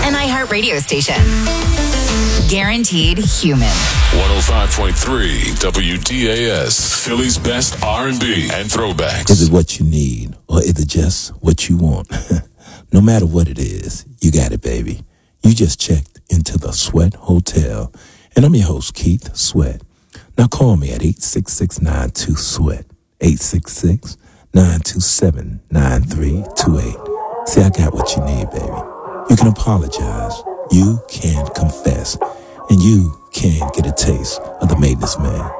an iHeartRadio station. Guaranteed human. 105.3 WDAS, Philly's best R&B and throwbacks. Is it what you need, or is it just what you want? No matter what it is, you got it, baby. You just checked into the Sweat Hotel, and I'm your host, Keith Sweat. Now call me at 866-92-SWEAT, 866-927-9328. See, I got what you need, baby. You can apologize, you can confess, and you can get a taste of the maintenance man.